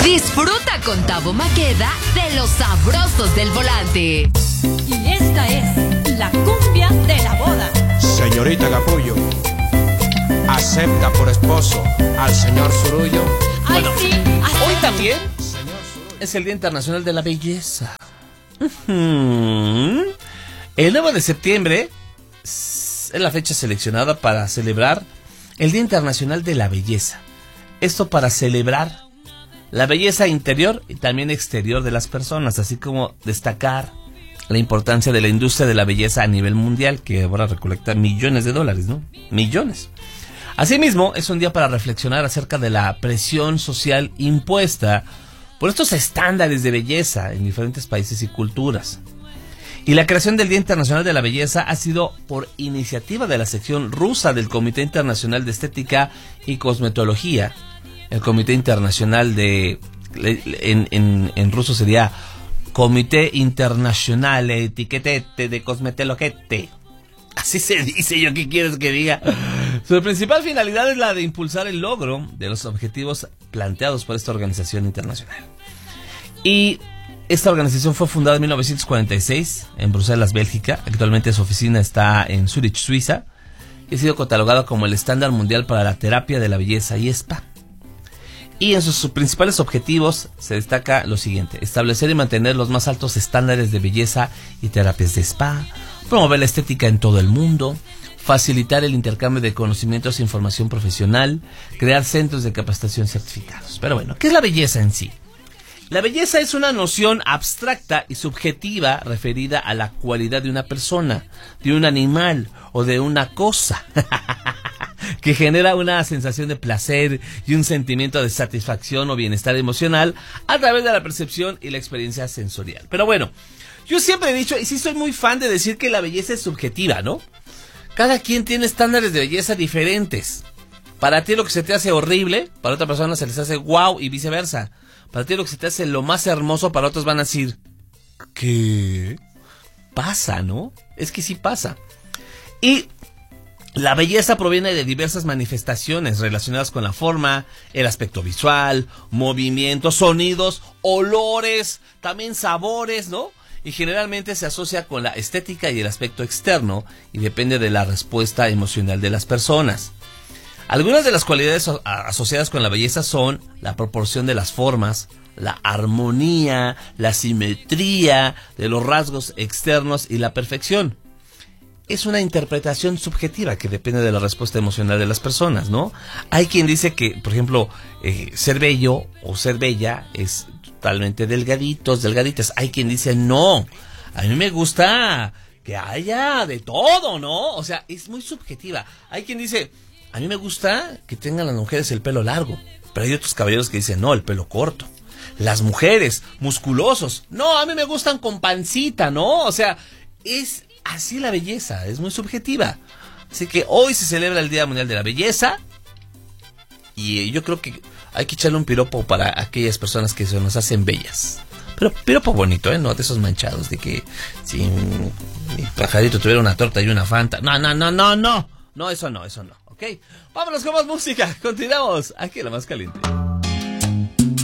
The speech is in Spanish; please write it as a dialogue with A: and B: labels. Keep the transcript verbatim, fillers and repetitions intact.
A: Disfruta con Tabo Maqueda de los sabrosos del volante.
B: Y esta es la cumbia de la boda.
C: Señorita Capullo, ¿acepta por esposo al señor Zurullo?
B: Ay,
D: Bueno,
B: sí.
D: hoy también es el Día Internacional de la Belleza. Uh-huh. El nueve de septiembre es la fecha seleccionada para celebrar el Día Internacional de la Belleza. Esto para celebrar la belleza interior y también exterior de las personas, así como destacar la importancia de la industria de la belleza a nivel mundial, que ahora recolecta millones de dólares, ¿no? Millones. Asimismo, es un día para reflexionar acerca de la presión social impuesta por estos estándares de belleza en diferentes países y culturas. Y la creación del Día Internacional de la Belleza ha sido por iniciativa de la sección rusa del Comité Internacional de Estética y Cosmetología. El Comité Internacional de... En, en, en ruso sería Comité Internacional Etiquetete de Cosmetologete. Así se dice, ¿yo qué quieres que diga? Su principal finalidad es la de impulsar el logro de los objetivos planteados por esta organización internacional. Y esta organización fue fundada en mil novecientos cuarenta y seis en Bruselas, Bélgica. Actualmente su oficina está en Zurich, Suiza. Y ha sido catalogada como el estándar mundial para la terapia de la belleza y spa. Y en sus, sus principales objetivos se destaca lo siguiente: establecer y mantener los más altos estándares de belleza y terapias de spa, promover la estética en todo el mundo, facilitar el intercambio de conocimientos e información profesional, crear centros de capacitación certificados. Pero bueno, ¿qué es la belleza en sí? La belleza es una noción abstracta y subjetiva referida a la cualidad de una persona, de un animal o de una cosa que genera una sensación de placer y un sentimiento de satisfacción o bienestar emocional a través de la percepción y la experiencia sensorial. Pero bueno, yo siempre he dicho, y sí soy muy fan de decir que la belleza es subjetiva, ¿no? Cada quien tiene estándares de belleza diferentes. Para ti lo que se te hace horrible, para otra persona se les hace guau y viceversa. Para ti lo que se te hace lo más hermoso, para otros van a decir, ¿qué? Pasa, ¿no? Es que sí pasa. Y la belleza proviene de diversas manifestaciones relacionadas con la forma, el aspecto visual, movimientos, sonidos, olores, también sabores, ¿no? Y generalmente se asocia con la estética y el aspecto externo y depende de la respuesta emocional de las personas. Algunas de las cualidades asociadas con la belleza son la proporción de las formas, la armonía, la simetría de los rasgos externos y la perfección. Es una interpretación subjetiva que depende de la respuesta emocional de las personas, ¿no? Hay quien dice que, por ejemplo, eh, ser bello o ser bella es totalmente delgaditos, delgaditas. Hay quien dice, no, a mí me gusta que haya de todo, ¿no? O sea, es muy subjetiva. Hay quien dice, a mí me gusta que tengan las mujeres el pelo largo, pero hay otros caballeros que dicen, no, el pelo corto. Las mujeres, musculosos, no, a mí me gustan con pancita, ¿no? O sea, es así la belleza, es muy subjetiva. Así que hoy se celebra el Día Mundial de la Belleza y yo creo que hay que echarle un piropo para aquellas personas que se nos hacen bellas. Pero piropo bonito, ¿eh? No de esos manchados de que si mi pajarito tuviera una torta y una Fanta. No, no, no, no, no. No, eso no, eso no. ¿Ok? Vámonos con más música. Continuamos aquí en La Más Caliente.